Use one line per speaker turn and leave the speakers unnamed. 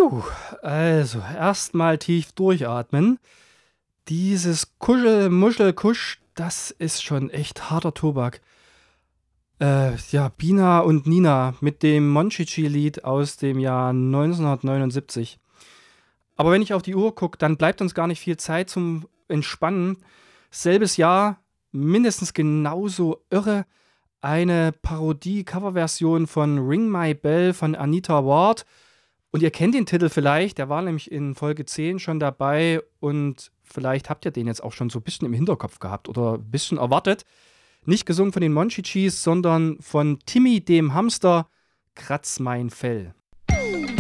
Piu, also erstmal tief durchatmen. Dieses Kuschel-Muschel-Kusch, das ist schon echt harter Tobak. Ja, Bina und Nina mit dem Monchichi-Lied aus dem Jahr 1979. Aber wenn ich auf die Uhr gucke, dann bleibt uns gar nicht viel Zeit zum Entspannen. Selbes Jahr, mindestens genauso irre, eine Parodie-Coverversion von Ring My Bell von Anita Ward. Und ihr kennt den Titel vielleicht, der war nämlich in Folge 10 schon dabei und vielleicht habt ihr den jetzt auch schon so ein bisschen im Hinterkopf gehabt oder ein bisschen erwartet. Nicht gesungen von den Monchichis, sondern von Timmy dem Hamster, Kratz mein Fell.